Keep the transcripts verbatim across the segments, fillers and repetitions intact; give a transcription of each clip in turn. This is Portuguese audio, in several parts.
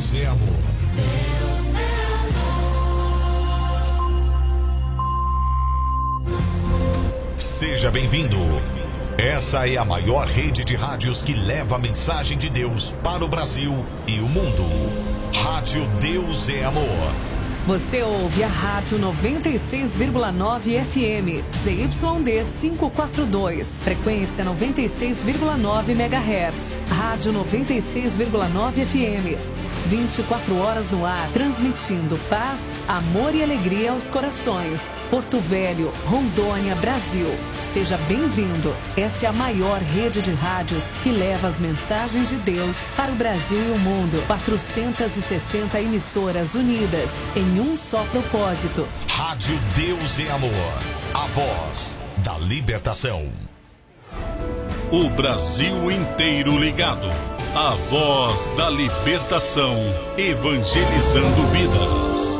Deus é amor. Deus é amor. Seja bem-vindo. Essa é a maior rede de rádios que leva a mensagem de Deus para o Brasil e o mundo. Rádio Deus é Amor. Você ouve a Rádio noventa e seis vírgula nove F M, Z Y D quinhentos e quarenta e dois, frequência noventa e seis vírgula nove megahertz. Rádio noventa e seis vírgula nove F M. vinte e quatro horas no ar, transmitindo paz, amor e alegria aos corações. Porto Velho, Rondônia, Brasil. Seja bem-vindo. Essa é a maior rede de rádios que leva as mensagens de Deus para o Brasil e o mundo. quatrocentas e sessenta emissoras unidas em um só propósito. Rádio Deus é Amor. A voz da libertação. O Brasil inteiro ligado. A voz da libertação, evangelizando vidas.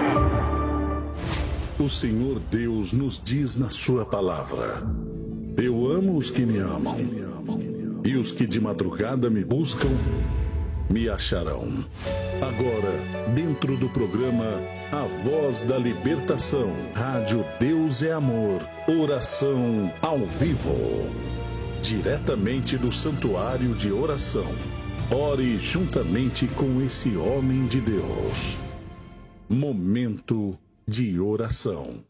O Senhor Deus nos diz na sua palavra: eu amo os que me amam, e os que de madrugada me buscam, me acharão. Agora, dentro do programa A Voz da Libertação, Rádio Deus é Amor, oração ao vivo. Diretamente do Santuário de Oração. Ore juntamente com esse homem de Deus. Momento de oração.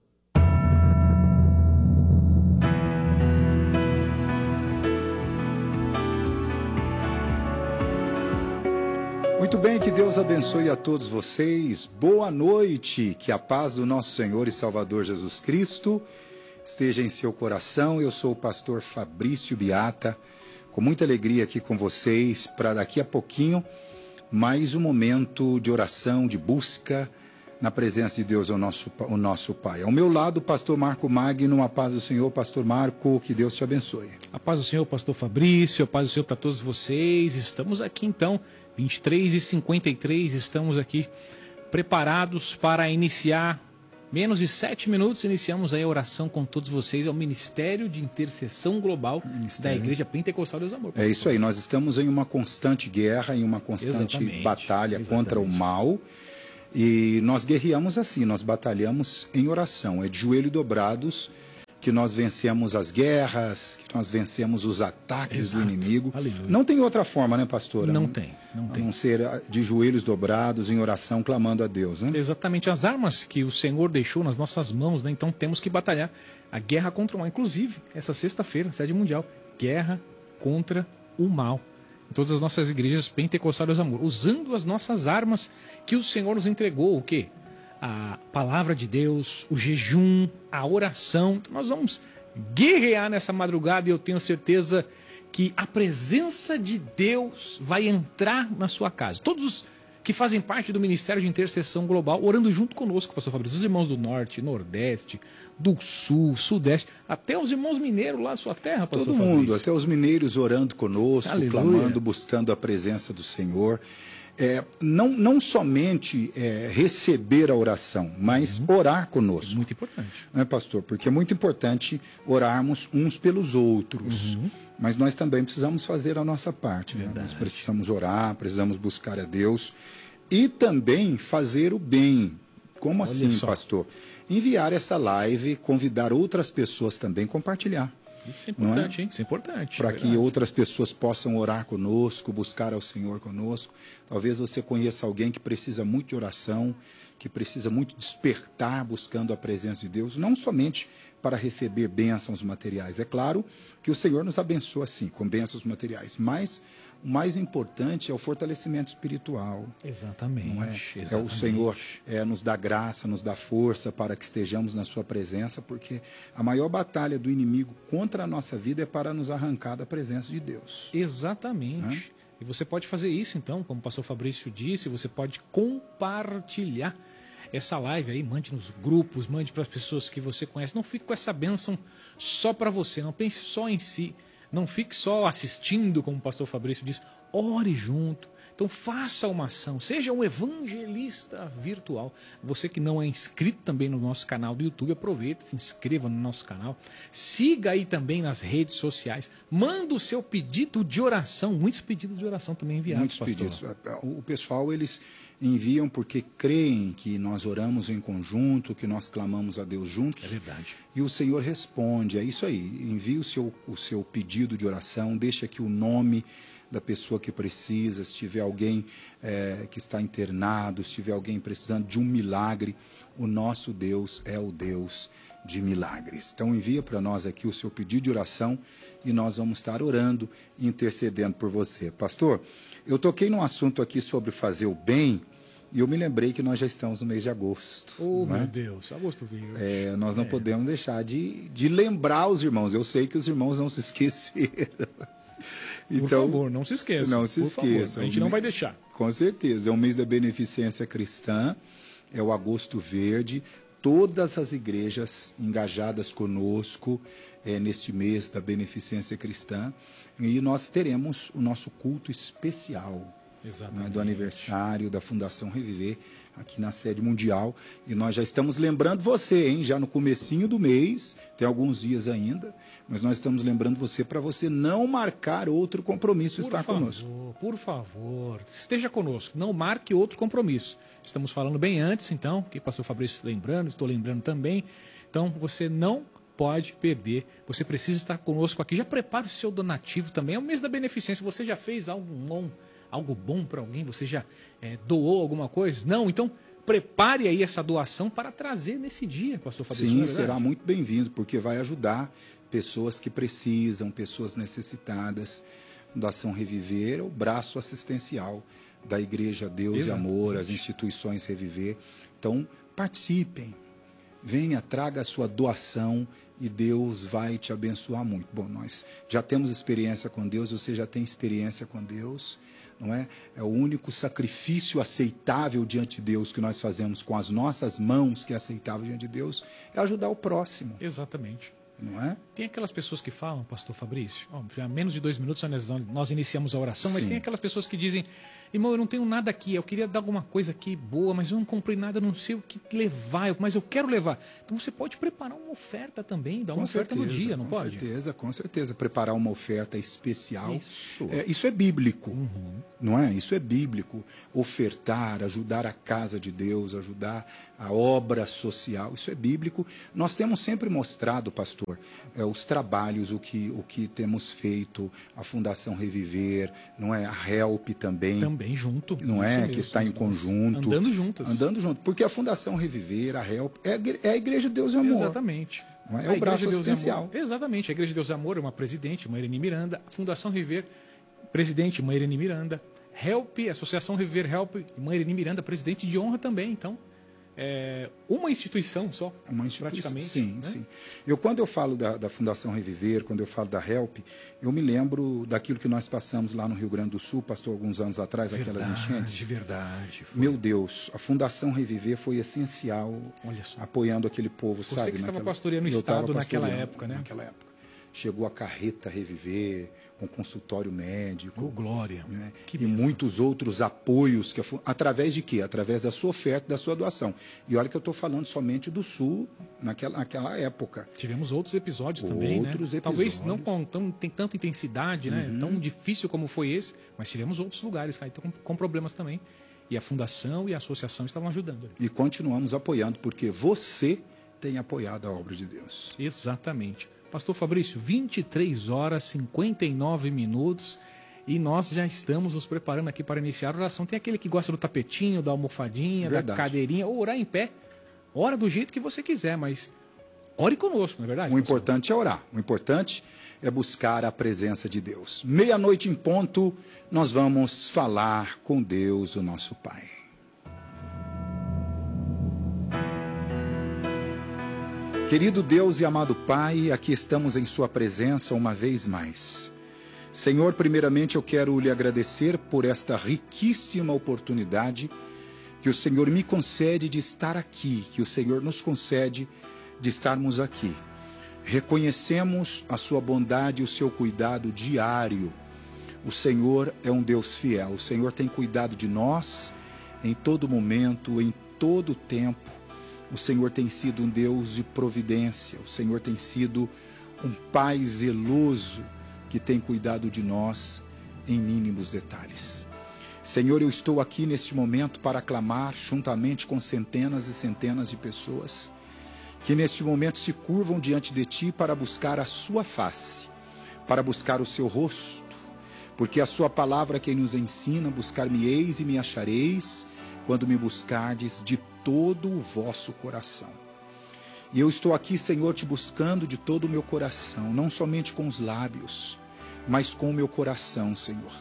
Muito bem, que Deus abençoe a todos vocês. Boa noite, que a paz do nosso Senhor e Salvador Jesus Cristo esteja em seu coração. Eu sou o pastor Fabrício Biata, com muita alegria aqui com vocês, para daqui a pouquinho, mais um momento de oração, de busca na presença de Deus, o nosso, o nosso Pai. Ao meu lado, o pastor Marco Magno. A paz do Senhor, pastor Marco, que Deus te abençoe. A paz do Senhor, pastor Fabrício, a paz do Senhor para todos vocês. Estamos aqui então, vinte e três e cinquenta e três, estamos aqui preparados para iniciar. Menos de sete minutos, iniciamos aí a oração com todos vocês. É o Ministério de Intercessão Global Ministério. da Igreja Pentecostal Deus Amor. É isso aí, nós estamos em uma constante guerra, em uma constante Exatamente. batalha Exatamente. contra o mal. E nós guerreamos assim, nós batalhamos em oração. É de joelho dobrados que nós vencemos as guerras, que nós vencemos os ataques Exato. do inimigo. Aleluia. Não tem outra forma, né, pastora? Não tem, não tem. A não ser de joelhos dobrados, em oração, clamando a Deus, né? Exatamente, as armas que o Senhor deixou nas nossas mãos, né? Então temos que batalhar a guerra contra o mal. Inclusive, essa sexta-feira, sede mundial, guerra contra o mal. Em todas as nossas igrejas pentecostais Deus Amor, usando as nossas armas que o Senhor nos entregou, o quê? A palavra de Deus, o jejum, a oração. Então nós vamos guerrear nessa madrugada e eu tenho certeza que a presença de Deus vai entrar na sua casa. Todos os que fazem parte do Ministério de Intercessão Global, orando junto conosco, pastor Fabrício, os irmãos do Norte, Nordeste, do Sul, Sudeste, até os irmãos mineiros lá da sua terra, pastor Todo Fabrício. mundo, até os mineiros orando conosco, Aleluia. clamando, buscando a presença do Senhor. É, não, não somente é, receber a oração, mas uhum. orar conosco. Muito importante. Não é, pastor? Porque é muito importante orarmos uns pelos outros. Uhum. Mas nós também precisamos fazer a nossa parte. Né? Nós precisamos orar, precisamos buscar a Deus. E também fazer o bem. Como Olha assim, só. pastor? Enviar essa live, convidar outras pessoas também a compartilhar. Isso é importante, é? hein? Isso é importante. Para é que outras pessoas possam orar conosco, buscar ao Senhor conosco. Talvez você conheça alguém que precisa muito de oração, que precisa muito despertar buscando a presença de Deus, não somente para receber bênçãos materiais. É claro que o Senhor nos abençoa, sim, com bênçãos materiais, mas o mais importante é o fortalecimento espiritual. Exatamente. Não é? exatamente. é o Senhor é, nos dá graça, nos dá força para que estejamos na sua presença, porque a maior batalha do inimigo contra a nossa vida é para nos arrancar da presença de Deus. Exatamente. É? E você pode fazer isso, então, como o pastor Fabrício disse, você pode compartilhar essa live aí, mande nos grupos, mande para as pessoas que você conhece. Não fique com essa bênção só para você, não pense só em si. Não fique só assistindo, como o pastor Fabrício disse, ore junto. Então faça uma ação, seja um evangelista virtual. Você que não é inscrito também no nosso canal do YouTube, aproveita, se inscreva no nosso canal. Siga aí também nas redes sociais. Manda o seu pedido de oração. Muitos pedidos de oração também enviados, Muitos pastor. pedidos. O pessoal, eles enviam porque creem que nós oramos em conjunto, que nós clamamos a Deus juntos. É verdade. E o Senhor responde. É isso aí. Envie o seu, o seu pedido de oração, deixa aqui o nome da pessoa que precisa, se tiver alguém é, que está internado, se tiver alguém precisando de um milagre, o nosso Deus é o Deus de milagres. Então envia para nós aqui o seu pedido de oração e nós vamos estar orando e intercedendo por você. Pastor, eu toquei num assunto aqui sobre fazer o bem e eu me lembrei que nós já estamos no mês de agosto. Oh, não é? meu Deus, agosto verde. É, nós não É. podemos deixar de, de lembrar os irmãos. Eu sei que os irmãos não se esqueceram. Por favor, não se esqueça. Não se Por esqueçam. favor, a gente não vai deixar. Com certeza. É o mês da beneficência cristã, é o Agosto Verde. Todas as igrejas engajadas conosco é, neste mês da beneficência cristã. E nós teremos o nosso culto especial, Exatamente. né, do aniversário da Fundação Reviver, aqui na sede mundial. E nós já estamos lembrando você, hein? Já no comecinho do mês, tem alguns dias ainda, mas nós estamos lembrando você para você não marcar outro compromisso Por estar favor, conosco. por favor, esteja conosco, não marque outro compromisso. Estamos falando bem antes, então, que o pastor Fabrício lembrando, estou lembrando também. Então, você não pode perder, você precisa estar conosco aqui. Já prepare o seu donativo também, é o mês da beneficência. Você já fez algo bom, algo bom para alguém? Você já é, doou alguma coisa? Não? Então, prepare aí essa doação para trazer nesse dia, pastor Fabrício. Sim, não é verdade? será muito bem-vindo, porque vai ajudar pessoas que precisam, pessoas necessitadas. Fundação Reviver é o braço assistencial da Igreja Deus Exatamente. e Amor, as instituições Reviver. Então, participem, venha, traga a sua doação e Deus vai te abençoar muito. Bom, nós já temos experiência com Deus, você já tem experiência com Deus, não é? É o único sacrifício aceitável diante de Deus que nós fazemos com as nossas mãos, que é aceitável diante de Deus, é ajudar o próximo, Exatamente. não é? Tem aquelas pessoas que falam, pastor Fabrício, ó, já há menos de dois minutos nós, nós iniciamos a oração, mas Sim. tem aquelas pessoas que dizem, irmão, eu não tenho nada aqui, eu queria dar alguma coisa aqui boa, mas eu não comprei nada, eu não sei o que levar, mas eu quero levar. Então você pode preparar uma oferta também, dar uma Com oferta no certeza, dia, não com pode? Com certeza, com certeza. Preparar uma oferta especial. Isso. É, isso é bíblico, Uhum. não é? Isso é bíblico. Ofertar, ajudar a casa de Deus, ajudar a obra social, isso é bíblico. Nós temos sempre mostrado, pastor, é, os trabalhos, o que, o que temos feito, a Fundação Reviver, não é? A Help também. Também junto. Não isso é? mesmo, Que está em nós- conjunto. Andando juntas. Andando junto. Porque a Fundação Reviver, a Help, é a igre- é a Igreja de Deus e Amor. Exatamente. Não é? É A o braço Igreja de Deus e assistencial. Amor- Exatamente. A Igreja de Deus e Amor é uma presidente, uma Irene Miranda. A Fundação Reviver, presidente, uma Irene Miranda. Help, Associação Reviver Help, uma Irene Miranda, presidente de honra também. Então, é uma instituição só, Uma instituição. praticamente. Sim, né? sim. Eu, quando eu falo da, da Fundação Reviver, quando eu falo da Help, eu me lembro daquilo que nós passamos lá no Rio Grande do Sul, pastor, alguns anos atrás, aquelas Verdade, enchentes. verdade. Foi. Meu Deus, a Fundação Reviver foi essencial, Olha só. apoiando aquele povo, Você sabe? que estava naquela- pastoreando o Eu estava estado naquela pastoreando época, né? Naquela época. Chegou a carreta Reviver, com consultório médico. Oh, glória. Né? Que e bênção. muitos outros apoios, que a fu- através de quê? Através da sua oferta, da sua doação. E olha que eu estou falando somente do Sul, naquela, naquela época. Tivemos outros episódios também, Outros né? Talvez episódios. não com tão, tem tanta intensidade, né? Tão difícil como foi esse, mas tivemos outros lugares cara, com, com problemas também. E a fundação e a associação estavam ajudando. E continuamos apoiando, porque você tem apoiado a obra de Deus. Exatamente. Pastor Fabrício, vinte e três horas, cinquenta e nove minutos e nós já estamos nos preparando aqui para iniciar a oração. Tem aquele que gosta do tapetinho, da almofadinha, Verdade. da cadeirinha, ou orar em pé. Ora do jeito que você quiser, mas ore conosco, não é verdade? O pastor? importante é orar. O importante é buscar a presença de Deus. Meia-noite em ponto, nós vamos falar com Deus, o nosso Pai. Querido Deus e amado Pai, aqui estamos em Sua presença uma vez mais. Senhor, primeiramente eu quero lhe agradecer por esta riquíssima oportunidade que o Senhor me concede de estar aqui, que o Senhor nos concede de estarmos aqui. Reconhecemos a Sua bondade e o Seu cuidado diário O Senhor é um Deus fiel. O Senhor tem cuidado de nós em todo momento, em todo tempo. O Senhor tem sido um Deus de providência. O Senhor tem sido um Pai zeloso que tem cuidado de nós em mínimos detalhes. Senhor, eu estou aqui neste momento para clamar juntamente com centenas e centenas de pessoas que neste momento se curvam diante de Ti para buscar a Sua face, para buscar o Seu rosto, porque a Sua palavra é quem nos ensina: buscar-me-eis e me achareis, quando me buscardes de todo o vosso coração. E eu estou aqui, Senhor, te buscando de todo o meu coração, não somente com os lábios, mas com o meu coração, Senhor.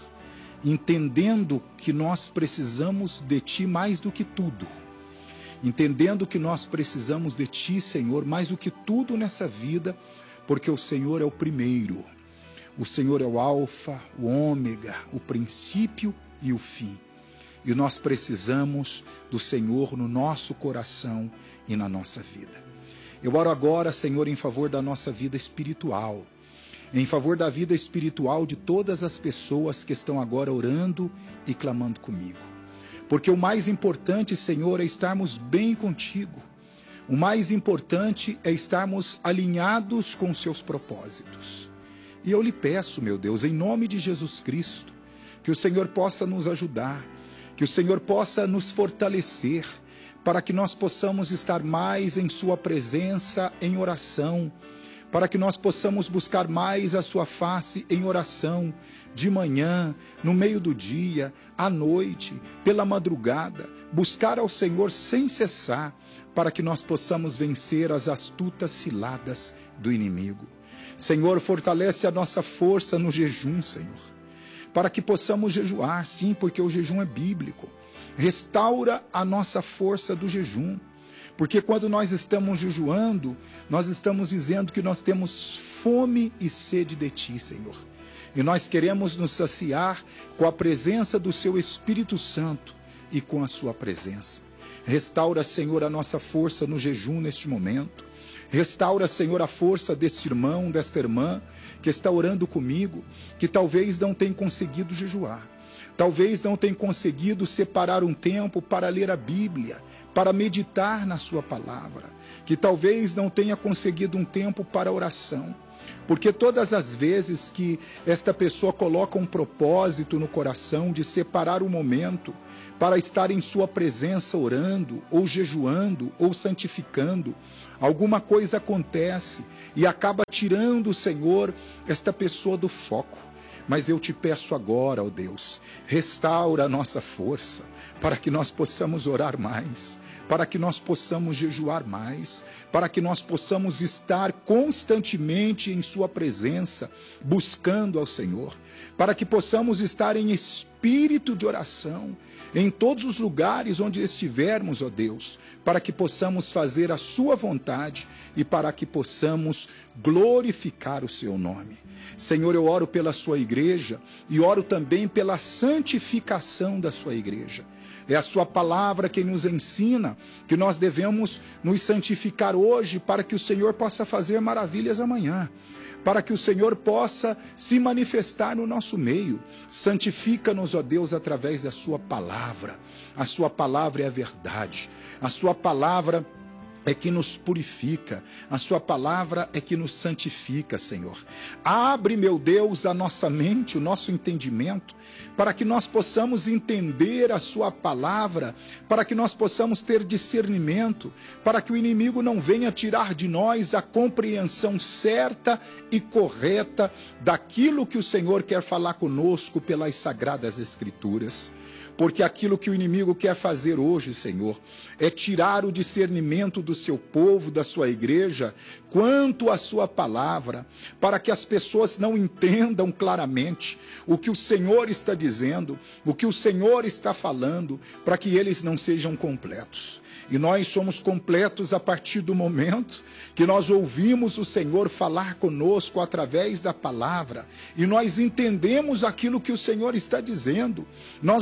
Entendendo que nós precisamos de Ti mais do que tudo. Entendendo que nós precisamos de Ti, Senhor, mais do que tudo nessa vida, porque o Senhor é o primeiro. O Senhor é o alfa, o ômega, o princípio e o fim. E nós precisamos do Senhor no nosso coração e na nossa vida. Eu oro agora, Senhor, em favor da nossa vida espiritual, em favor da vida espiritual de todas as pessoas que estão agora orando e clamando comigo. Porque o mais importante, Senhor, é estarmos bem contigo. O mais importante é estarmos alinhados com os seus propósitos. E eu lhe peço, meu Deus, em nome de Jesus Cristo, que o Senhor possa nos ajudar, que o Senhor possa nos fortalecer, para que nós possamos estar mais em sua presença em oração, para que nós possamos buscar mais a sua face em oração, de manhã, no meio do dia, à noite, pela madrugada, buscar ao Senhor sem cessar, para que nós possamos vencer as astutas ciladas do inimigo. Senhor, fortalece a nossa força no jejum, Senhor, para que possamos jejuar, sim, porque o jejum é bíblico. Restaura a nossa força do jejum, porque quando nós estamos jejuando, nós estamos dizendo que nós temos fome e sede de Ti, Senhor. E nós queremos nos saciar com a presença do Seu Espírito Santo e com a Sua presença. Restaura, Senhor, a nossa força no jejum neste momento. Restaura, Senhor, a força deste irmão, desta irmã que está orando comigo, que talvez não tenha conseguido jejuar. Talvez não tenha conseguido separar um tempo para ler a Bíblia, para meditar na sua palavra, que talvez não tenha conseguido um tempo para oração, porque todas as vezes que esta pessoa coloca um propósito no coração de separar um momento para estar em sua presença orando, ou jejuando, ou santificando, alguma coisa acontece e acaba tirando, Senhor, esta pessoa do foco. Mas eu te peço agora, ó Deus, restaura a nossa força, para que nós possamos orar mais, para que nós possamos jejuar mais, para que nós possamos estar constantemente em sua presença, buscando ao Senhor, para que possamos estar em espírito de oração, em todos os lugares onde estivermos, ó Deus, para que possamos fazer a sua vontade e para que possamos glorificar o seu nome. Senhor, eu oro pela sua igreja e oro também pela santificação da sua igreja. É a sua palavra que nos ensina que nós devemos nos santificar hoje para que o Senhor possa fazer maravilhas amanhã, para que o Senhor possa se manifestar no nosso meio. Santifica-nos, ó Deus, através da sua palavra. A sua palavra é a verdade. A sua palavra é que nos purifica, a sua palavra é que nos santifica, Senhor. Abre, meu Deus, a nossa mente, o nosso entendimento, para que nós possamos entender a sua palavra, para que nós possamos ter discernimento, para que o inimigo não venha tirar de nós a compreensão certa e correta daquilo que o Senhor quer falar conosco pelas sagradas Escrituras. Porque aquilo que o inimigo quer fazer hoje, Senhor, é tirar o discernimento do seu povo, da sua igreja, quanto à sua palavra, para que as pessoas não entendam claramente o que o Senhor está dizendo, o que o Senhor está falando, para que eles não sejam completos. E nós somos completos a partir do momento que nós ouvimos o Senhor falar conosco através da palavra, e nós entendemos aquilo que o Senhor está dizendo. Nós ouvimos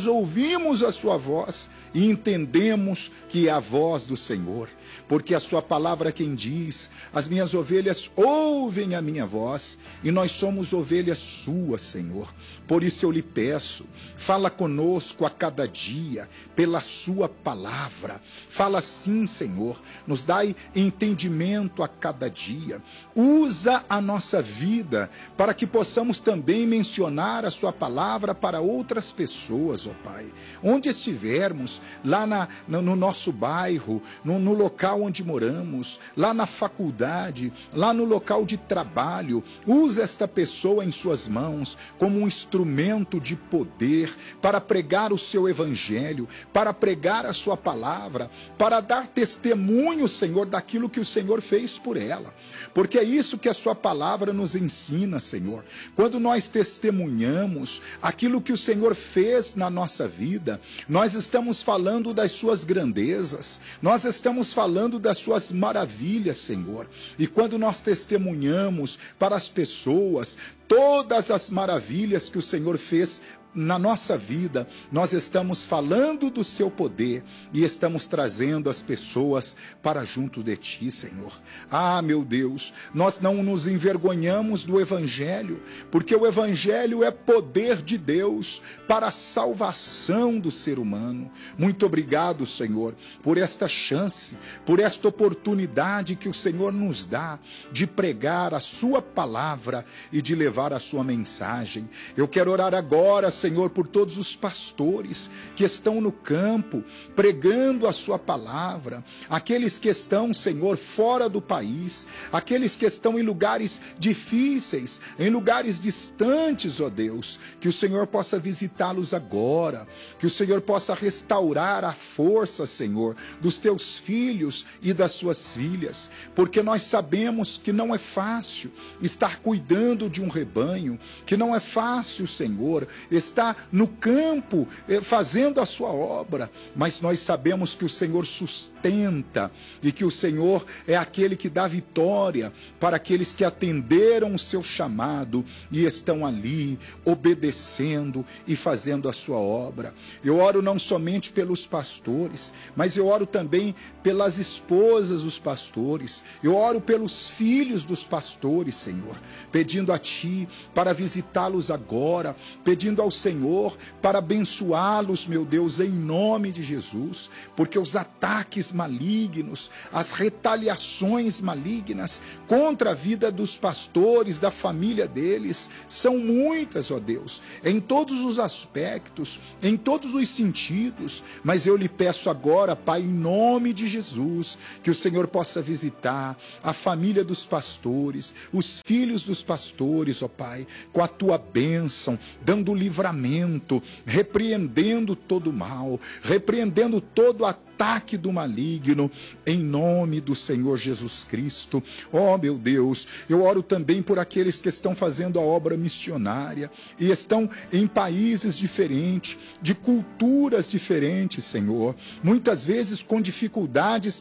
ouvimos a sua voz e entendemos que é a voz do Senhor. Porque a sua palavra quem diz, as minhas ovelhas ouvem a minha voz, e nós somos ovelhas suas, Senhor. Por isso eu lhe peço, fala conosco a cada dia, pela sua palavra. Fala sim, Senhor, nos dai entendimento a cada dia. Usa a nossa vida para que possamos também mencionar a sua palavra para outras pessoas, ó Pai. Onde estivermos, lá na, no nosso bairro, no, no local onde moramos, lá na faculdade, lá no local de trabalho, usa esta pessoa em suas mãos como um instrumento de poder para pregar o seu evangelho, para pregar a sua palavra, para dar testemunho, Senhor, daquilo que o Senhor fez por ela. Porque é isso que a sua palavra nos ensina, Senhor. Quando nós testemunhamos aquilo que o Senhor fez na nossa vida, nós estamos falando das suas grandezas, nós estamos falando das suas maravilhas, Senhor. E quando nós testemunhamos para as pessoas todas as maravilhas que o Senhor fez na nossa vida, nós estamos falando do seu poder e estamos trazendo as pessoas para junto de ti, Senhor. Ah, meu Deus, nós não nos envergonhamos do evangelho, porque o evangelho é poder de Deus para a salvação do ser humano. Muito obrigado, Senhor, por esta chance, por esta oportunidade que o Senhor nos dá de pregar a sua palavra e de levar a sua mensagem. Eu quero orar agora, Senhor, Senhor, por todos os pastores que estão no campo, pregando a sua palavra, aqueles que estão, Senhor, fora do país, aqueles que estão em lugares difíceis, em lugares distantes, ó Deus, que o Senhor possa visitá-los agora, que o Senhor possa restaurar a força, Senhor, dos teus filhos e das suas filhas, porque nós sabemos que não é fácil estar cuidando de um rebanho, que não é fácil, Senhor, estar no campo fazendo a sua obra, mas nós sabemos que o Senhor sustenta e que o Senhor é aquele que dá vitória para aqueles que atenderam o seu chamado e estão ali obedecendo e fazendo a sua obra. Eu oro não somente pelos pastores, mas eu oro também pelas esposas dos pastores, eu oro pelos filhos dos pastores, Senhor, pedindo a Ti para visitá-los agora, pedindo ao Senhor para abençoá-los, meu Deus, em nome de Jesus, porque os ataques malignos, as retaliações malignas contra a vida dos pastores, da família deles, são muitas, ó Deus, em todos os aspectos, em todos os sentidos, mas eu lhe peço agora, Pai, em nome de Jesus, que o Senhor possa visitar a família dos pastores, os filhos dos pastores, ó Pai, com a Tua bênção, dando livramento, repreendendo todo o mal, repreendendo todo ataque do maligno, em nome do Senhor Jesus Cristo. Ó meu Deus, eu oro também por aqueles que estão fazendo a obra missionária e estão em países diferentes, de culturas diferentes, Senhor, muitas vezes com dificuldades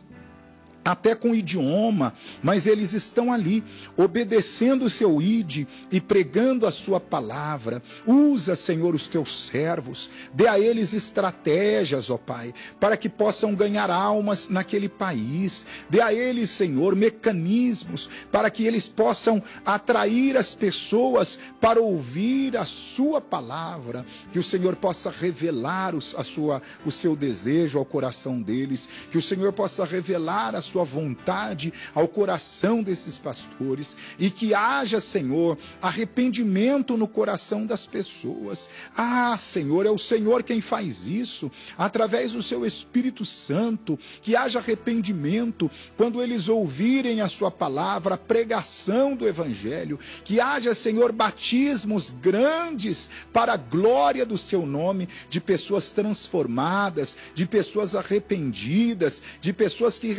até com o idioma, mas eles estão ali, obedecendo o seu ide e pregando a sua palavra. Usa, Senhor, os teus servos, dê a eles estratégias, ó Pai, para que possam ganhar almas naquele país. Dê a eles, Senhor, mecanismos para que eles possam atrair as pessoas para ouvir a sua palavra, que o Senhor possa revelar os, a sua, o seu desejo ao coração deles, que o Senhor possa revelar a sua sua vontade ao coração desses pastores e que haja, Senhor, arrependimento no coração das pessoas. Ah, Senhor, é o Senhor quem faz isso, através do seu Espírito Santo, que haja arrependimento quando eles ouvirem a sua palavra, a pregação do Evangelho, que haja, Senhor, batismos grandes para a glória do seu nome, de pessoas transformadas, de pessoas arrependidas, de pessoas que recebem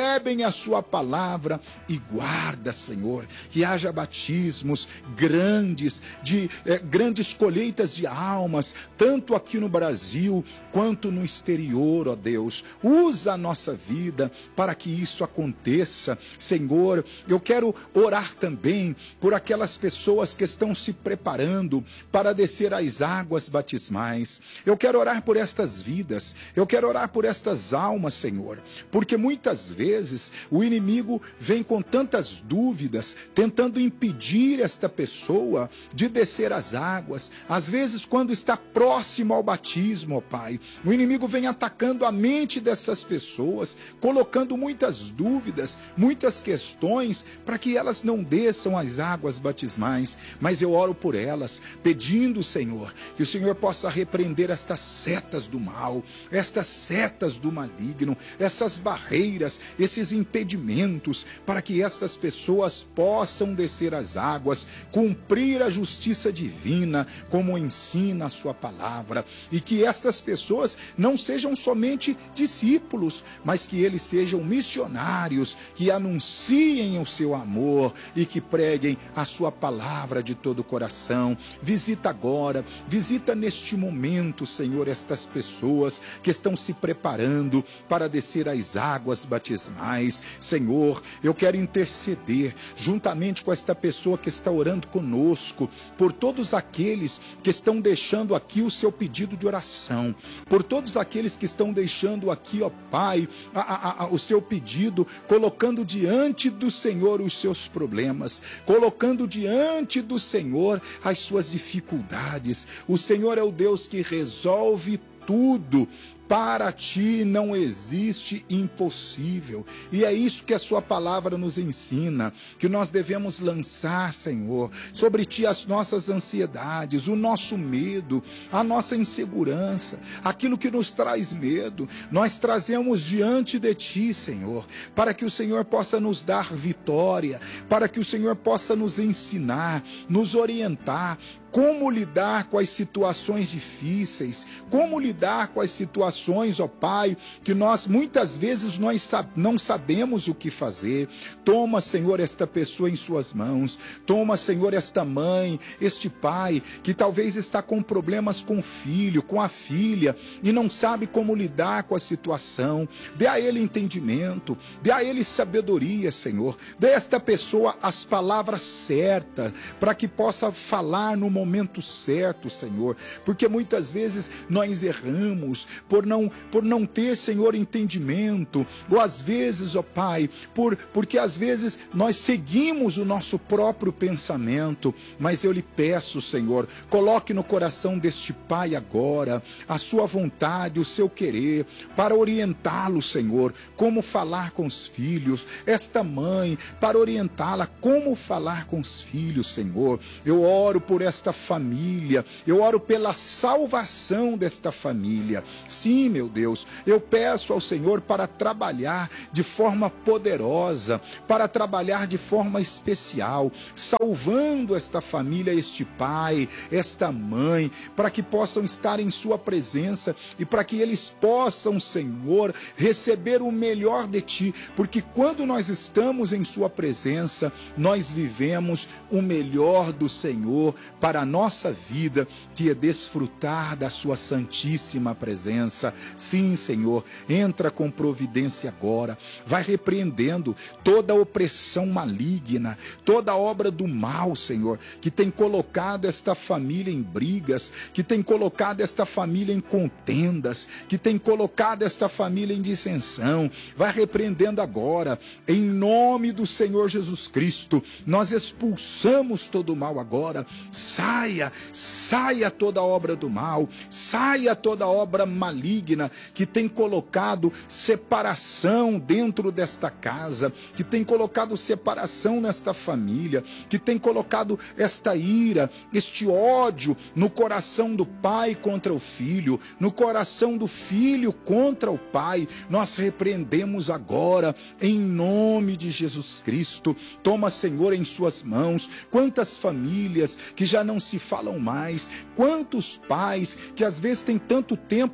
recebem a sua palavra e guarda, Senhor, que haja batismos grandes, de eh, grandes colheitas de almas, tanto aqui no Brasil quanto no exterior, ó Deus. Usa a nossa vida para que isso aconteça, Senhor. Eu quero orar também por aquelas pessoas que estão se preparando para descer às águas batismais. Eu quero orar por estas vidas, eu quero orar por estas almas, Senhor, porque muitas vezes o inimigo vem com tantas dúvidas, tentando impedir esta pessoa de descer às águas. Às vezes, quando está próximo ao batismo, ó Pai, o inimigo vem atacando a mente dessas pessoas, colocando muitas dúvidas, muitas questões, para que elas não desçam às águas batismais. Mas eu oro por elas, pedindo, Senhor, que o Senhor possa repreender estas setas do mal, estas setas do maligno, essas barreiras, esses impedimentos, para que estas pessoas possam descer às águas, cumprir a justiça divina, como ensina a sua palavra, e que estas pessoas não sejam somente discípulos, mas que eles sejam missionários, que anunciem o seu amor e que preguem a sua palavra de todo o coração. Visita agora, visita neste momento, Senhor, estas pessoas que estão se preparando para descer às águas batismais. Senhor, eu quero interceder juntamente com esta pessoa que está orando conosco, por todos aqueles que estão deixando aqui o seu pedido de oração, por todos aqueles que estão deixando aqui, ó Pai, a, a, a, o seu pedido, colocando diante do Senhor os seus problemas, colocando diante do Senhor as suas dificuldades. O Senhor é o Deus que resolve tudo. Para ti não existe impossível. E é isso que a sua palavra nos ensina, que nós devemos lançar, Senhor, sobre ti as nossas ansiedades, o nosso medo, a nossa insegurança, aquilo que nos traz medo, nós trazemos diante de ti, Senhor, para que o Senhor possa nos dar vitória, para que o Senhor possa nos ensinar, nos orientar, como lidar com as situações difíceis, como lidar com as situações, ó Pai, que nós muitas vezes nós não sabemos o que fazer. Toma, Senhor, esta pessoa em suas mãos. Toma, Senhor, esta mãe, este pai, que talvez está com problemas com o filho, com a filha, e não sabe como lidar com a situação. Dê a ele entendimento, dê a ele sabedoria, Senhor. Dê a esta pessoa as palavras certas, para que possa falar no momento momento certo, Senhor, porque muitas vezes nós erramos por não, por não ter, Senhor, entendimento, ou às vezes, ó Pai, por, porque às vezes nós seguimos o nosso próprio pensamento, mas eu lhe peço, Senhor, coloque no coração deste pai agora a sua vontade, o seu querer, para orientá-lo, Senhor, como falar com os filhos, esta mãe, para orientá-la como falar com os filhos, Senhor. Eu oro por esta família, eu oro pela salvação desta família. Sim, meu Deus, eu peço ao Senhor para trabalhar de forma poderosa, para trabalhar de forma especial, salvando esta família, este pai, esta mãe, para que possam estar em sua presença e para que eles possam, Senhor, receber o melhor de ti, porque quando nós estamos em sua presença, nós vivemos o melhor do Senhor para a nossa vida, que é desfrutar da sua santíssima presença. Sim, Senhor, entra com providência agora, vai repreendendo toda opressão maligna, toda obra do mal, Senhor, que tem colocado esta família em brigas, que tem colocado esta família em contendas, que tem colocado esta família em dissensão. Vai repreendendo agora, em nome do Senhor Jesus Cristo. Nós expulsamos todo o mal agora. Saia, saia toda obra do mal, saia toda obra maligna que tem colocado separação dentro desta casa, que tem colocado separação nesta família, que tem colocado esta ira, este ódio no coração do pai contra o filho, no coração do filho contra o pai. Nós repreendemos agora em nome de Jesus Cristo. Toma, Senhor, em suas mãos. Quantas famílias que já não se falam mais, quantos pais que às vezes tem tanto tempo que não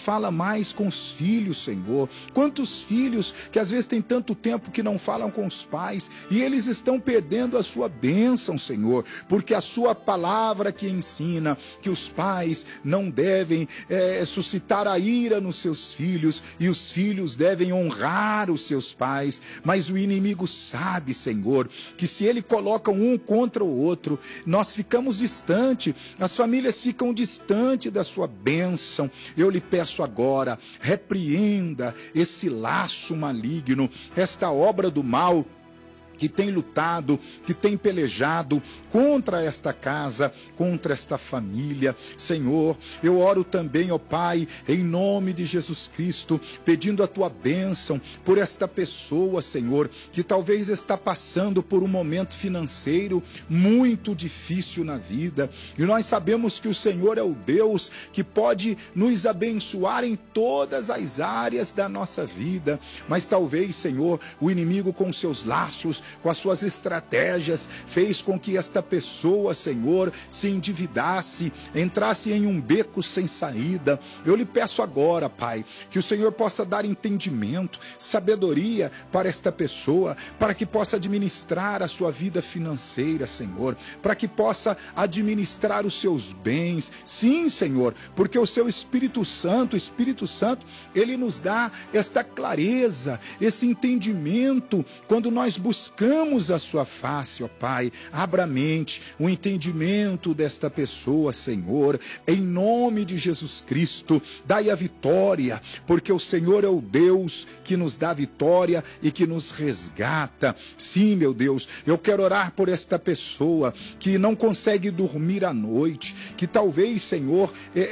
fala mais com os filhos, Senhor. Quantos filhos que às vezes têm tanto tempo que não falam com os pais e eles estão perdendo a sua bênção, Senhor, porque a sua palavra que ensina que os pais não devem é, suscitar a ira nos seus filhos e os filhos devem honrar os seus pais, mas o inimigo sabe, Senhor, que se ele coloca um contra o outro, nós ficamos distantes, as famílias ficam distantes da sua bênção. Eu lhe peço agora, repreenda esse laço maligno, esta obra do mal que tem lutado, que tem pelejado contra esta casa, contra esta família. Senhor, eu oro também, ó Pai, em nome de Jesus Cristo, pedindo a tua bênção por esta pessoa, Senhor, que talvez está passando por um momento financeiro muito difícil na vida, e nós sabemos que o Senhor é o Deus que pode nos abençoar em todas as áreas da nossa vida, mas talvez, Senhor, o inimigo com seus laços, com as suas estratégias, fez com que esta pessoa, Senhor, se endividasse, entrasse em um beco sem saída. Eu lhe peço agora, Pai, que o Senhor possa dar entendimento, sabedoria para esta pessoa, para que possa administrar a sua vida financeira, Senhor, para que possa administrar os seus bens. Sim, Senhor, porque o seu Espírito Santo, o Espírito Santo, ele nos dá esta clareza, esse entendimento, quando nós buscamos a sua face, ó Pai. Abra a mente, o entendimento desta pessoa, Senhor, em nome de Jesus Cristo. Dai a vitória, porque o Senhor é o Deus que nos dá vitória e que nos resgata. Sim, meu Deus, eu quero orar por esta pessoa que não consegue dormir à noite, que talvez, Senhor,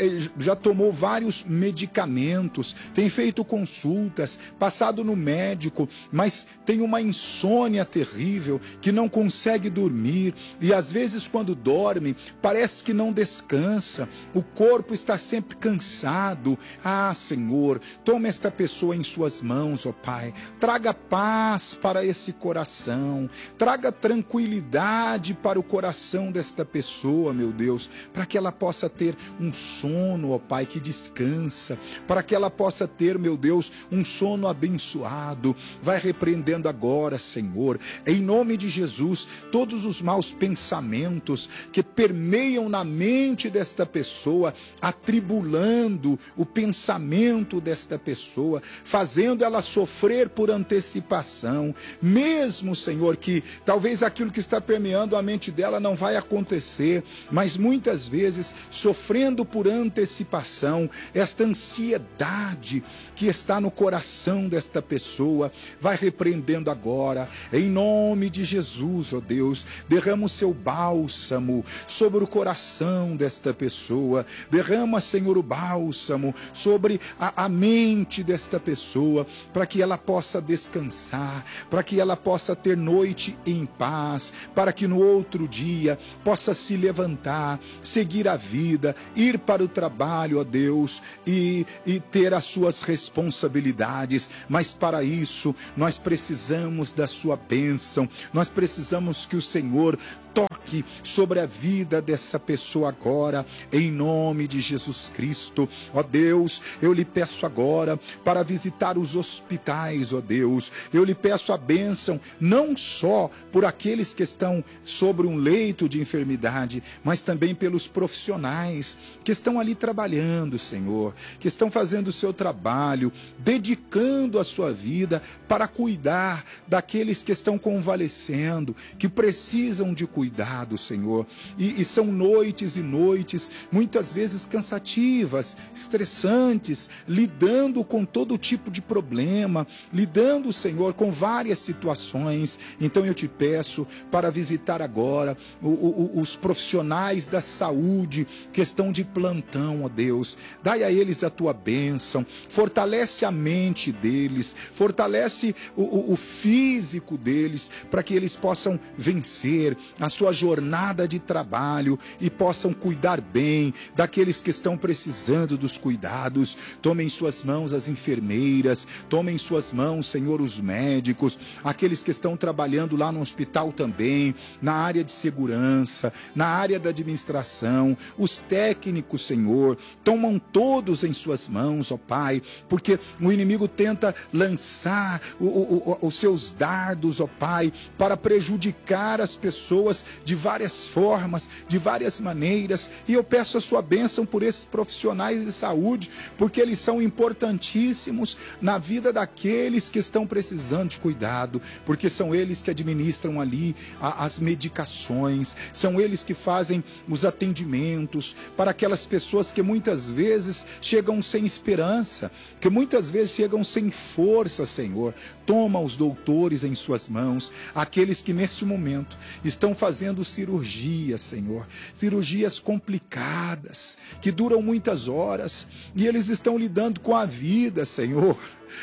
já tomou vários medicamentos, tem feito consultas, passado no médico, mas tem uma insônia terrível, que não consegue dormir, e às vezes quando dorme, parece que não descansa, o corpo está sempre cansado. Ah, Senhor, toma esta pessoa em suas mãos, ó Pai, traga paz para esse coração, traga tranquilidade para o coração desta pessoa, meu Deus, para que ela possa ter um sono, ó Pai, que descansa, para que ela possa ter, meu Deus, um sono abençoado. Vai repreendendo agora, Senhor, em nome de Jesus, todos os maus pensamentos que permeiam na mente desta pessoa, atribulando o pensamento desta pessoa, fazendo ela sofrer por antecipação, mesmo, Senhor, que talvez aquilo que está permeando a mente dela não vai acontecer, mas muitas vezes sofrendo por antecipação, esta ansiedade que está no coração desta pessoa, vai repreendendo agora, em nome de Jesus, ó Deus. Derrama o seu bálsamo sobre o coração desta pessoa, derrama, Senhor, o bálsamo sobre a, a mente desta pessoa, para que ela possa descansar, para que ela possa ter noite em paz, para que no outro dia possa se levantar, seguir a vida, ir para o trabalho, ó Deus, e, e ter as suas responsabilidades. Mas para isso nós precisamos da sua bênção, nós precisamos que o Senhor toque sobre a vida dessa pessoa agora, em nome de Jesus Cristo. Ó Deus, eu lhe peço agora para visitar os hospitais, ó Deus, eu lhe peço a bênção, não só por aqueles que estão sobre um leito de enfermidade, mas também pelos profissionais que estão ali trabalhando, Senhor, que estão fazendo o seu trabalho, dedicando a sua vida para cuidar daqueles que estão convalescendo, que precisam de cuidado. Cuidado, Senhor, e, e são noites e noites, muitas vezes cansativas, estressantes, lidando com todo tipo de problema, lidando, Senhor, com várias situações. Então eu te peço para visitar agora o, o, os profissionais da saúde que estão de plantão, ó Deus, dai a eles a tua bênção, fortalece a mente deles, fortalece o, o, o físico deles, para que eles possam vencer a sua jornada de trabalho e possam cuidar bem daqueles que estão precisando dos cuidados. Tome em suas mãos as enfermeiras, tome em suas mãos, Senhor, os médicos, aqueles que estão trabalhando lá no hospital também, na área de segurança, na área da administração, os técnicos, Senhor, tomam todos em suas mãos, ó Pai, porque o inimigo tenta lançar o, o, o, os seus dardos, ó Pai, para prejudicar as pessoas de várias formas, de várias maneiras, e eu peço a sua bênção por esses profissionais de saúde, porque eles são importantíssimos na vida daqueles que estão precisando de cuidado, porque são eles que administram ali a, as medicações, são eles que fazem os atendimentos para aquelas pessoas que muitas vezes chegam sem esperança, que muitas vezes chegam sem força, Senhor. Toma os doutores em suas mãos, aqueles que neste momento estão fazendo cirurgias, Senhor, cirurgias complicadas, que duram muitas horas, e eles estão lidando com a vida, Senhor.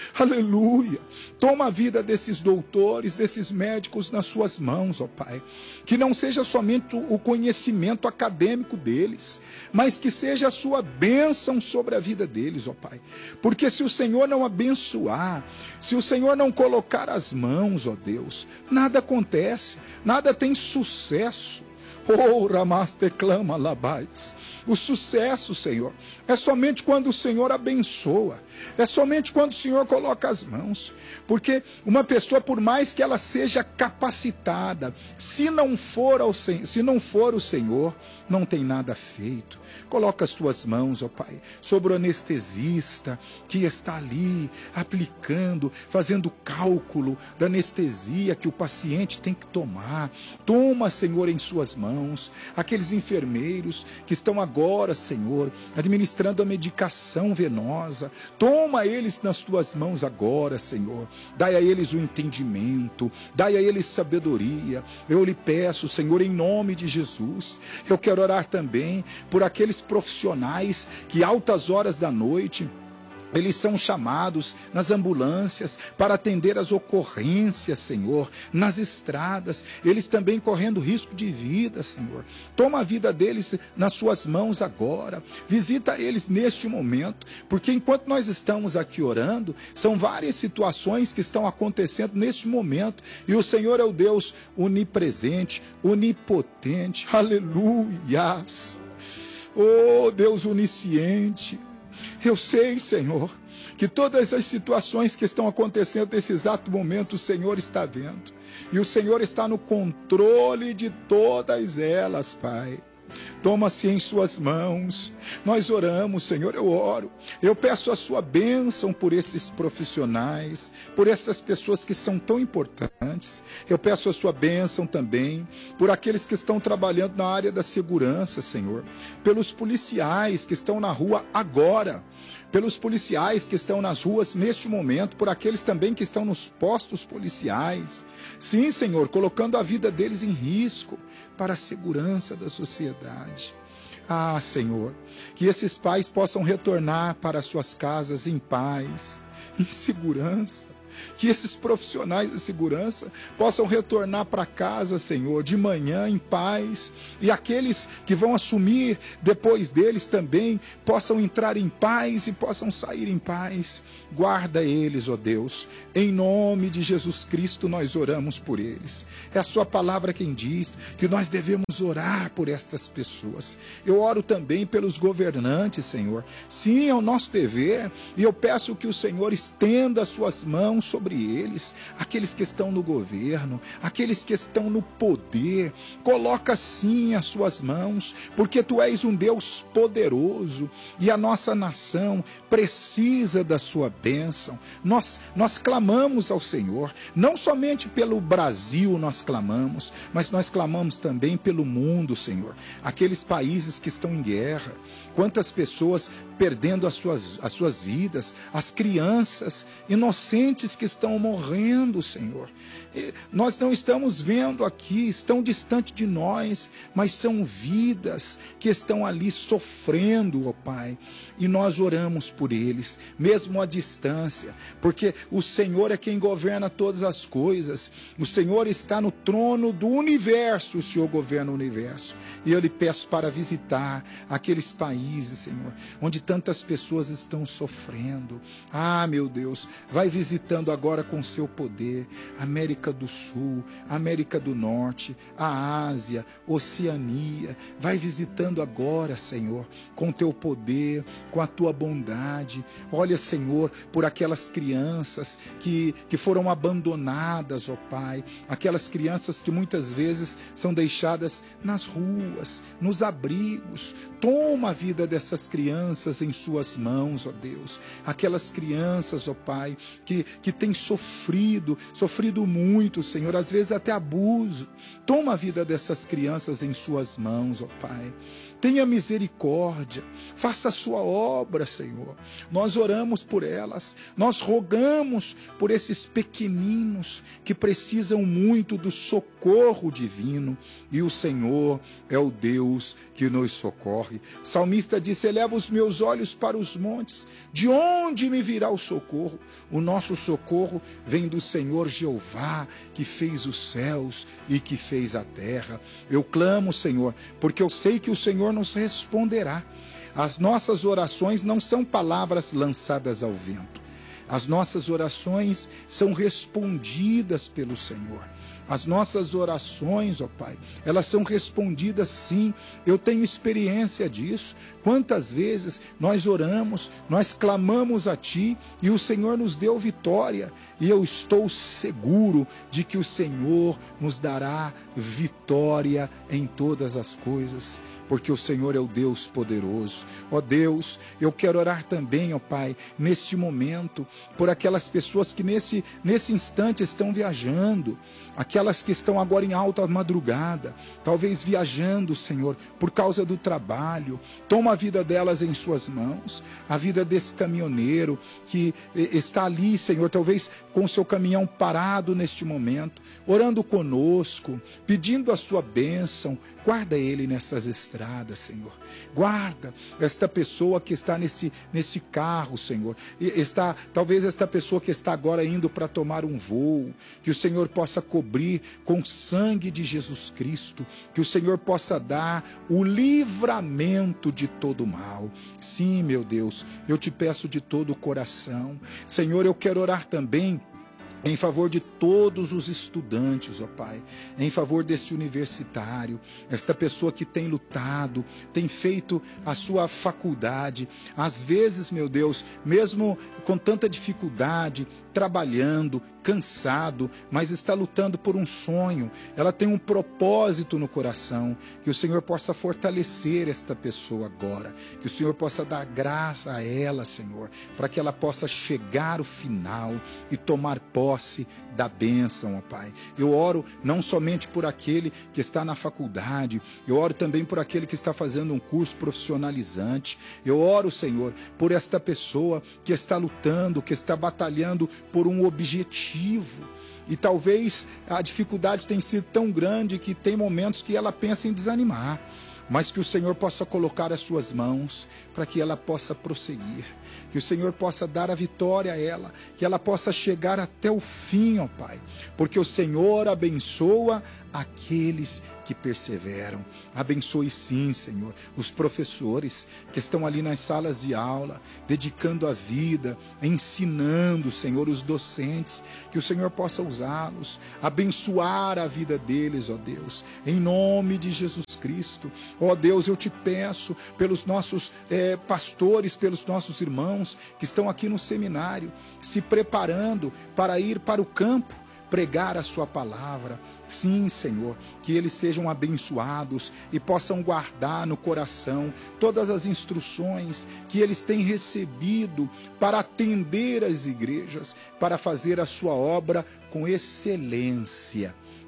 Aleluia. Toma a vida desses doutores, desses médicos nas suas mãos, ó Pai. Que não seja somente o conhecimento acadêmico deles, mas que seja a sua bênção sobre a vida deles, ó Pai. Porque se o Senhor não abençoar, se o Senhor não colocar as mãos, ó Deus, nada acontece, nada tem sucesso. Oh, Ramaste clama labais. O sucesso, Senhor, é somente quando o Senhor abençoa, é somente quando o Senhor coloca as mãos, porque uma pessoa, por mais que ela seja capacitada, se não for, ao, se não for o Senhor, não tem nada feito. Coloca as tuas mãos, ó Pai, sobre o anestesista que está ali aplicando, fazendo cálculo da anestesia que o paciente tem que tomar. Toma, Senhor, em suas mãos aqueles enfermeiros que estão agora, Senhor, administrando a medicação venosa. Toma eles nas tuas mãos agora, Senhor. Dai a eles o entendimento, dai a eles sabedoria. Eu lhe peço, Senhor, em nome de Jesus. Eu quero orar também por aqueles profissionais que altas horas da noite eles são chamados nas ambulâncias para atender as ocorrências, Senhor, nas estradas, eles também correndo risco de vida, Senhor. Toma a vida deles nas suas mãos agora, visita eles neste momento, porque enquanto nós estamos aqui orando, são várias situações que estão acontecendo neste momento, e o Senhor é o Deus onipresente, onipotente, aleluias. Oh, Deus onisciente, eu sei, Senhor, que todas as situações que estão acontecendo nesse exato momento, o Senhor está vendo. E o Senhor está no controle de todas elas, Pai. Toma-se em suas mãos. Nós oramos, Senhor, eu oro. Eu peço a sua bênção por esses profissionais, por essas pessoas que são tão importantes. Eu peço a sua bênção também por aqueles que estão trabalhando na área da segurança, Senhor. Pelos policiais que estão na rua agora. Pelos policiais que estão nas ruas neste momento, por aqueles também que estão nos postos policiais. Sim, Senhor, colocando a vida deles em risco para a segurança da sociedade. Ah, Senhor, que esses pais possam retornar para suas casas em paz, em segurança. Que esses profissionais de segurança possam retornar para casa, Senhor, de manhã em paz, e aqueles que vão assumir depois deles também possam entrar em paz e possam sair em paz. Guarda eles, ó Deus, em nome de Jesus Cristo nós oramos por eles. É a sua palavra quem diz que nós devemos orar por estas pessoas. Eu oro também pelos governantes, Senhor. Sim, é o nosso dever, e eu peço que o Senhor estenda as suas mãos sobre eles, aqueles que estão no governo, aqueles que estão no poder. Coloca sim as suas mãos, porque tu és um Deus poderoso e a nossa nação precisa da sua bênção. Nós, nós clamamos ao Senhor, não somente pelo Brasil nós clamamos, mas nós clamamos também pelo mundo, Senhor. Aqueles países que estão em guerra, quantas pessoas perdendo as suas, as suas vidas, as crianças inocentes que estão morrendo, Senhor. E nós não estamos vendo aqui, estão distante de nós, mas são vidas que estão ali sofrendo, ó Pai, e nós oramos por eles, mesmo à distância, porque o Senhor é quem governa todas as coisas, o Senhor está no trono do universo, o Senhor governa o universo, e eu lhe peço para visitar aqueles países, Senhor, onde tantas pessoas estão sofrendo. Ah, meu Deus, vai visitando agora com seu poder, América do Sul, América do Norte, a Ásia, Oceania, vai visitando agora, Senhor, com teu poder, com a tua bondade. Olha, Senhor, por aquelas crianças que, que foram abandonadas, ó Pai, aquelas crianças que muitas vezes são deixadas nas ruas, nos abrigos. Toma a vida dessas crianças em suas mãos, ó Deus. Aquelas crianças, ó Pai, que, que têm sofrido, sofrido muito, Senhor, às vezes até abuso. Toma a vida dessas crianças em suas mãos, ó Pai. Tenha misericórdia, faça a sua obra, Senhor. Nós oramos por elas, nós rogamos por esses pequeninos que precisam muito do socorro divino, e o Senhor é o Deus que nos socorre. O salmista disse: eleva os meus olhos para os montes, de onde me virá o socorro? O nosso socorro vem do Senhor Jeová, que fez os céus e que fez a terra. Eu clamo, Senhor, porque eu sei que o Senhor nos responderá. As nossas orações não são palavras lançadas ao vento. As nossas orações são respondidas pelo Senhor. As nossas orações, ó Pai, elas são respondidas sim. Eu tenho experiência disso. Quantas vezes nós oramos, nós clamamos a Ti e o Senhor nos deu vitória. E eu estou seguro de que o Senhor nos dará vitória em todas as coisas, porque o Senhor é o Deus poderoso. Ó Deus, eu quero orar também, ó Pai, neste momento, por aquelas pessoas que nesse, nesse instante estão viajando, aquelas que estão agora em alta madrugada, talvez viajando, Senhor, por causa do trabalho. Toma a vida delas em suas mãos, a vida desse caminhoneiro que está ali, Senhor, talvez com o seu caminhão parado neste momento, orando conosco, pedindo a sua bênção. Guarda ele nessas estradas, Senhor. Guarda esta pessoa que está nesse, nesse carro, Senhor. E está, talvez esta pessoa que está agora indo para tomar um voo, que o Senhor possa cobrir com o sangue de Jesus Cristo, que o Senhor possa dar o livramento de todo mal. Sim, meu Deus, eu te peço de todo o coração. Senhor, eu quero orar também em favor de todos os estudantes, ó Pai, em favor deste universitário, esta pessoa que tem lutado, tem feito a sua faculdade, às vezes, meu Deus, mesmo com tanta dificuldade, trabalhando, cansado, mas está lutando por um sonho, ela tem um propósito no coração, que o Senhor possa fortalecer esta pessoa agora, que o Senhor possa dar graça a ela, Senhor, para que ela possa chegar ao final e tomar posse da bênção, ó Pai. Eu oro não somente por aquele que está na faculdade, eu oro também por aquele que está fazendo um curso profissionalizante, eu oro, Senhor, por esta pessoa que está lutando, que está batalhando por um objetivo, e talvez a dificuldade tenha sido tão grande que tem momentos que ela pensa em desanimar, mas que o Senhor possa colocar as suas mãos para que ela possa prosseguir, que o Senhor possa dar a vitória a ela, que ela possa chegar até o fim, ó Pai, porque o Senhor abençoa aqueles que perseveram. Abençoe sim, Senhor, os professores que estão ali nas salas de aula, dedicando a vida, ensinando, Senhor, os docentes, que o Senhor possa usá-los, abençoar a vida deles, ó Deus, em nome de Jesus Cristo. Ó Deus, eu te peço pelos nossos é, pastores, pelos nossos irmãos que estão aqui no seminário, se preparando para ir para o campo, pregar a sua palavra. Sim, Senhor, que eles sejam abençoados e possam guardar no coração todas as instruções que eles têm recebido para atender as igrejas, para fazer a sua obra com excelência.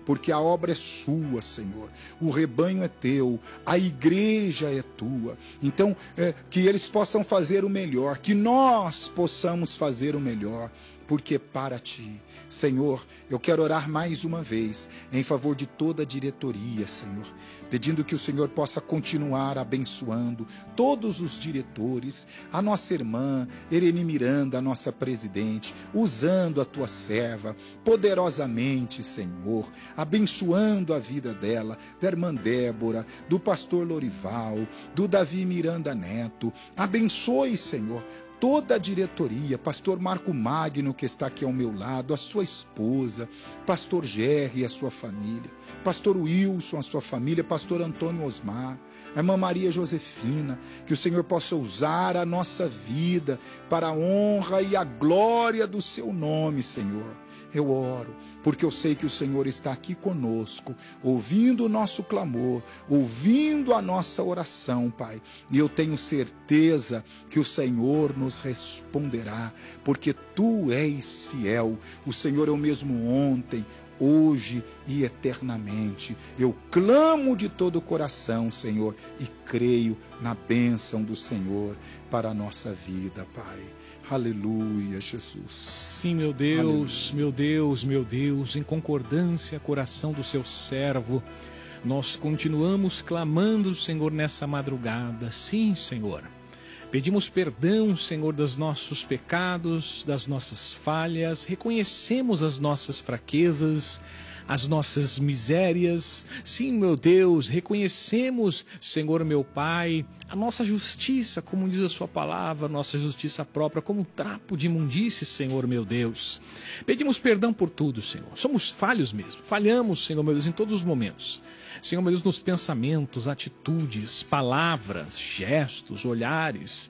porque a obra é sua, Senhor. O rebanho é teu, a igreja é tua. Então, é, que eles possam fazer o melhor, que nós possamos fazer o melhor, porque para ti, Senhor, eu quero orar mais uma vez em favor de toda a diretoria, Senhor, pedindo que o Senhor possa continuar abençoando todos os diretores, a nossa irmã Ereni Miranda, a nossa presidente, usando a tua serva poderosamente, Senhor, abençoando a vida dela, da irmã Débora, do pastor Lorival, do Davi Miranda Neto. Abençoe, Senhor, toda a diretoria, pastor Marco Magno, que está aqui ao meu lado, a sua esposa, pastor Gerry e a sua família, pastor Wilson, a sua família, pastor Antônio Osmar, a irmã Maria Josefina, que o Senhor possa usar a nossa vida para a honra e a glória do seu nome, Senhor. Eu oro, porque eu sei que o Senhor está aqui conosco, ouvindo o nosso clamor, ouvindo a nossa oração, Pai. E eu tenho certeza que o Senhor nos responderá, porque Tu és fiel. O Senhor é o mesmo ontem, hoje e eternamente. Eu clamo de todo o coração, Senhor, e creio na bênção do Senhor para a nossa vida, Pai. Aleluia, Jesus. Sim, meu Deus, Aleluia. meu Deus, meu Deus, em concordância, coração do seu servo, nós continuamos clamando, Senhor, nessa madrugada. Sim, Senhor. Pedimos perdão, Senhor, dos nossos pecados, das nossas falhas, reconhecemos as nossas fraquezas, as nossas misérias. Sim, meu Deus, reconhecemos, Senhor, meu Pai, a nossa justiça, como diz a sua palavra, a nossa justiça própria, como um trapo de imundície, Senhor, meu Deus. Pedimos perdão por tudo, Senhor. Somos falhos mesmo, falhamos, Senhor, meu Deus, em todos os momentos. Senhor, meu Deus, nos pensamentos, atitudes, palavras, gestos, olhares,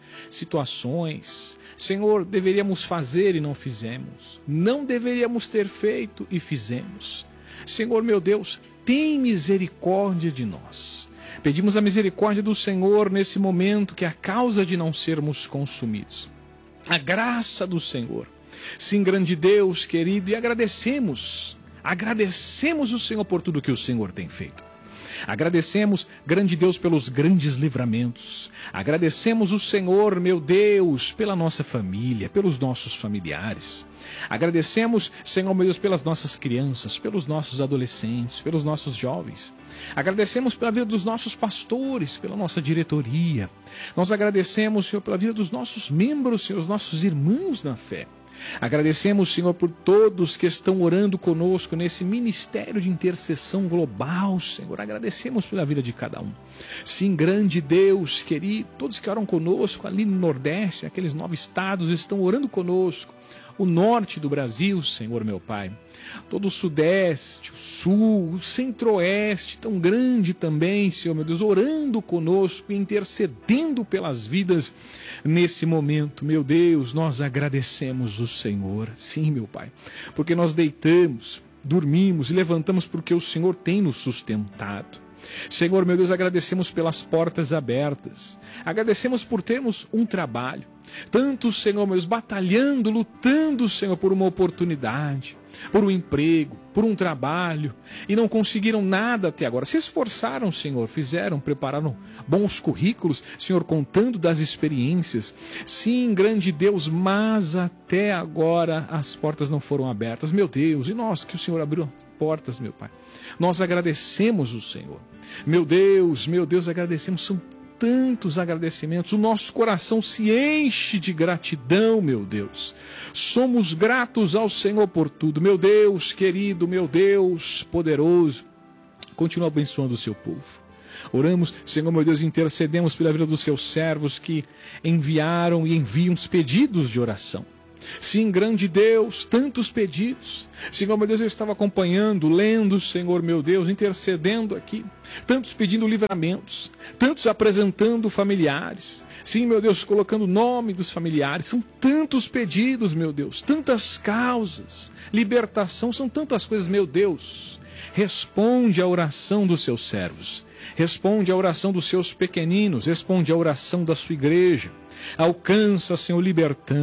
situações. Senhor, deveríamos fazer e não fizemos. Não deveríamos ter feito e fizemos. Senhor, meu Deus, tem misericórdia de nós. Pedimos a misericórdia do Senhor nesse momento, que é a causa de não sermos consumidos. A graça do Senhor. Sim, grande Deus, querido, e agradecemos. Agradecemos o Senhor por tudo que o Senhor tem feito. Agradecemos, grande Deus, pelos grandes livramentos. Agradecemos o Senhor, meu Deus, pela nossa família, pelos nossos familiares. Agradecemos, Senhor, meu Deus, pelas nossas crianças, pelos nossos adolescentes, pelos nossos jovens. Agradecemos pela vida dos nossos pastores, pela nossa diretoria. Nós agradecemos, Senhor, pela vida dos nossos membros, Senhor, os nossos irmãos na fé. Agradecemos, Senhor, por todos que estão orando conosco nesse ministério de intercessão global, Senhor. Agradecemos pela vida de cada um. Sim, grande Deus, querido, todos que oram conosco ali no Nordeste, aqueles nove estados estão orando conosco. O norte do Brasil, Senhor, meu Pai. Todo o sudeste, o sul, o centro-oeste, tão grande também, Senhor, meu Deus, orando conosco, intercedendo pelas vidas nesse momento. Meu Deus, nós agradecemos o Senhor. Sim, meu Pai, porque nós deitamos, dormimos e levantamos porque o Senhor tem nos sustentado. Senhor, meu Deus, agradecemos pelas portas abertas. Agradecemos por termos um trabalho. Tanto, Senhor, meu Deus, batalhando, lutando, Senhor, por uma oportunidade, por um emprego, por um trabalho, e não conseguiram nada até agora. Se esforçaram, Senhor, fizeram, prepararam bons currículos, Senhor, contando das experiências. Sim, grande Deus, mas até agora as portas não foram abertas. Meu Deus, e nós que o Senhor abriu portas, meu Pai. Nós agradecemos o Senhor. Meu Deus, meu Deus, agradecemos, são tantos agradecimentos, o nosso coração se enche de gratidão, meu Deus. Somos gratos ao Senhor por tudo, meu Deus querido, meu Deus poderoso. Continua abençoando o seu povo. Oramos, Senhor, meu Deus, intercedemos pela vida dos seus servos que enviaram e enviam os pedidos de oração. Sim, grande Deus, tantos pedidos. Senhor, meu Deus, eu estava acompanhando, lendo, Senhor, meu Deus, intercedendo aqui. Tantos pedindo livramentos, tantos apresentando familiares. Sim, meu Deus, colocando o nome dos familiares. São tantos pedidos, meu Deus, tantas causas, libertação, são tantas coisas, meu Deus. Responde à oração dos seus servos. Responde à oração dos seus pequeninos. Responde à oração da sua igreja. Alcança, Senhor, libertando.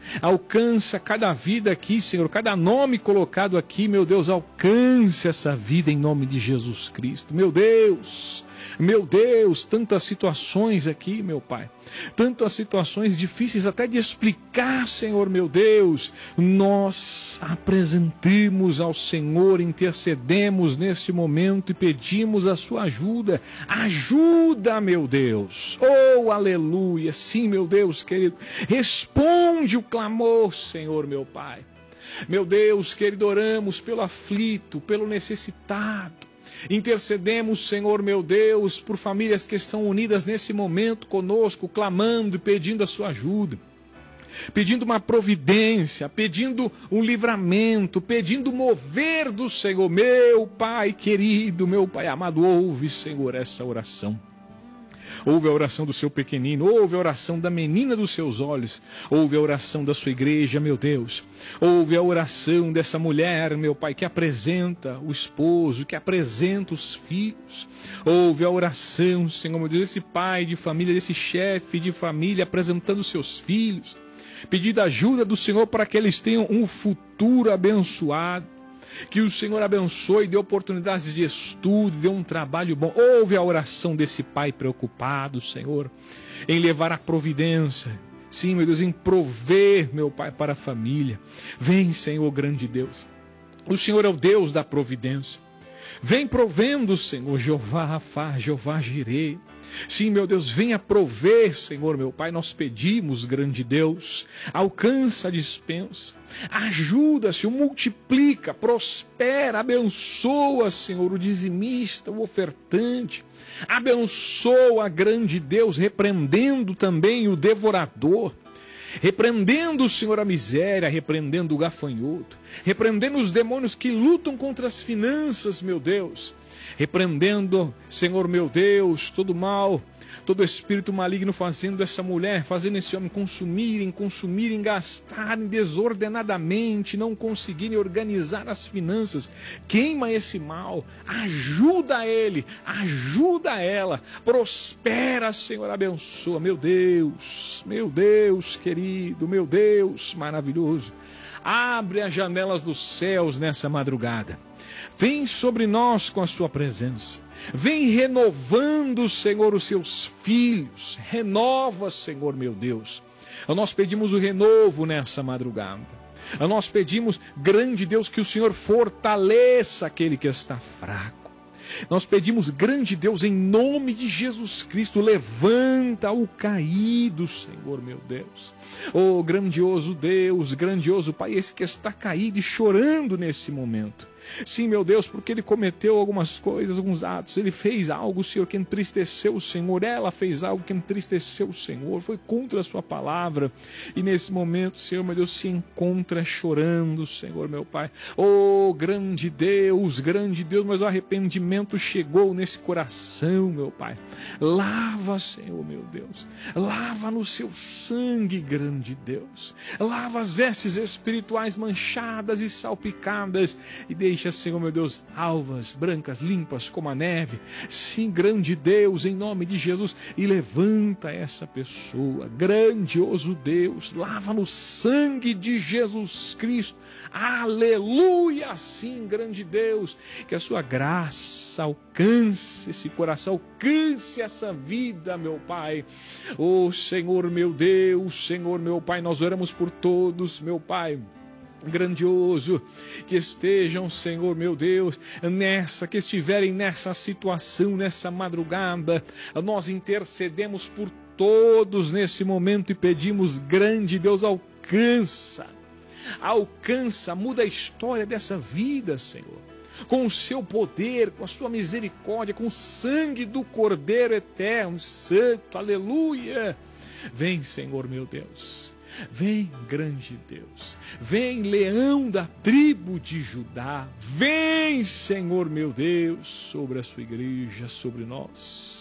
Alcança cada vida aqui, Senhor, cada nome colocado aqui, meu Deus, alcance essa vida em nome de Jesus Cristo. Meu Deus, meu Deus, tantas situações aqui, meu Pai, tantas situações difíceis até de explicar, Senhor, meu Deus. Nós apresentamos ao Senhor, intercedemos neste momento e pedimos a sua ajuda. Ajuda, meu Deus. Oh, aleluia. Sim, meu Deus querido, responde o clamor, Senhor, meu Pai. Meu Deus querido, oramos pelo aflito, pelo necessitado. Intercedemos, Senhor, meu Deus, por famílias que estão unidas nesse momento conosco, clamando e pedindo a sua ajuda, pedindo uma providência, pedindo um livramento, pedindo mover do Senhor. Meu Pai querido, meu Pai amado, ouve, Senhor, essa oração. Ouve a oração do seu pequenino, ouve a oração da menina dos seus olhos, ouve a oração da sua igreja, meu Deus. Ouve a oração dessa mulher, meu Pai, que apresenta o esposo, que apresenta os filhos. Ouve a oração, Senhor, meu Deus, desse pai de família, desse chefe de família, apresentando os seus filhos, pedindo ajuda do Senhor para que eles tenham um futuro abençoado. Que o Senhor abençoe, dê oportunidades de estudo, dê um trabalho bom. Ouve a oração desse pai preocupado, Senhor, em levar a providência. Sim, meu Deus, em prover, meu Pai, para a família. Vem, Senhor, grande Deus. O Senhor é o Deus da providência. Vem provendo, Senhor, Jeová Rafá, Jeová Jireh. Sim, meu Deus, venha prover, Senhor, meu Pai, nós pedimos, grande Deus, alcança a dispensa, ajuda-se, multiplica, prospera, abençoa, Senhor, o dizimista, o ofertante, abençoa, grande Deus, repreendendo também o devorador, repreendendo, Senhor, a miséria, repreendendo o gafanhoto, repreendendo os demônios que lutam contra as finanças, meu Deus, repreendendo, Senhor, meu Deus, todo mal, todo espírito maligno fazendo essa mulher, fazendo esse homem consumirem, consumirem, gastarem desordenadamente, não conseguirem organizar as finanças. Queima esse mal, ajuda ele, ajuda ela, prospera, Senhor, abençoa. Meu Deus, meu Deus querido, meu Deus maravilhoso, abre as janelas dos céus nessa madrugada. Vem sobre nós com a sua presença. Vem renovando, Senhor, os seus filhos. Renova, Senhor, meu Deus. Nós pedimos o renovo nessa madrugada. Nós pedimos, grande Deus, que o Senhor fortaleça aquele que está fraco. Nós pedimos, grande Deus, em nome de Jesus Cristo, levanta o caído, Senhor, meu Deus. Oh, grandioso Deus, grandioso Pai, esse que está caído e chorando nesse momento. Sim, meu Deus, porque ele cometeu algumas coisas, alguns atos, ele fez algo, Senhor, que entristeceu o Senhor, ela fez algo que entristeceu o Senhor, foi contra a sua palavra, e nesse momento, Senhor, meu Deus, se encontra chorando, Senhor, meu Pai. Oh, grande Deus, grande Deus, mas o arrependimento chegou nesse coração, meu Pai. Lava, Senhor, meu Deus, lava no seu sangue, grande Deus, lava as vestes espirituais manchadas e salpicadas, e deixa Deixa, Senhor, meu Deus, alvas, brancas, limpas como a neve. Sim, grande Deus, em nome de Jesus. E levanta essa pessoa. Grandioso Deus, lava no sangue de Jesus Cristo. Aleluia! Sim, grande Deus, que a sua graça alcance esse coração, alcance essa vida, meu Pai. Oh, Senhor, meu Deus, Senhor, meu Pai, nós oramos por todos, meu Pai. Grandioso, que estejam, Senhor, meu Deus, nessa, que estiverem nessa situação, nessa madrugada, nós intercedemos por todos nesse momento e pedimos, grande Deus, alcança, alcança, muda a história dessa vida, Senhor, com o seu poder, com a sua misericórdia, com o sangue do Cordeiro Eterno, Santo, aleluia. Vem, Senhor, meu Deus. Vem, grande Deus, vem, leão da tribo de Judá, vem, Senhor, meu Deus, sobre a sua igreja, sobre nós.